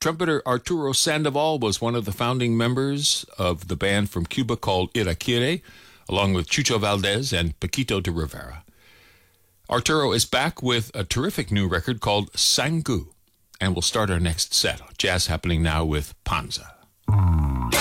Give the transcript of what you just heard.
Trumpeter Arturo Sandoval was one of the founding members of the band from Cuba called Iraquere, along with Chucho Valdez and Paquito de Rivera. Arturo is back with a terrific new record called Sangu, and we'll start our next set, Jazz Happening Now with Panza.